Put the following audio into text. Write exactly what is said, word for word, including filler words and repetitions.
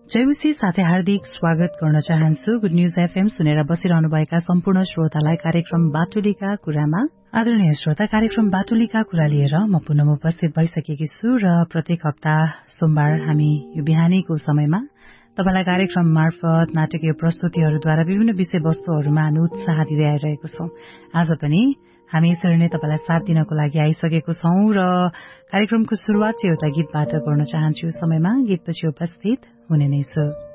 जयउसी साथै हार्दिक स्वागत गर्न चाहन्छु। गुड न्यूज एफएम सुनेर बसिरहनुभएका सम्पूर्ण श्रोतालाई कार्यक्रम बाटुलीका कुरामा। आदरणीय श्रोता, कार्यक्रम बाटुलीका कुरा लिएर म पुनः उपस्थित भइसकेकी छु र प्रत्येक हप्ता सोमबार हामी यो बिहानीको समयमा तपाईलाई कार्यक्रम मार्फत नाटकीय प्रस्तुतिहरूद्वारा विभिन्न विषयवस्तुहरूमा हामी उत्साह दिँदै आइरहेको छौं। आज पनि हामी यसरी नै तपाईलाई साथ दिनको लागि आइसकेको छौं र कार्यक्रमको शुरूआत चाहिँ एउटा गीतबाट गर्न चाहन्छु। यो समयमा गीतपछि उपस्थित हुने नै छु।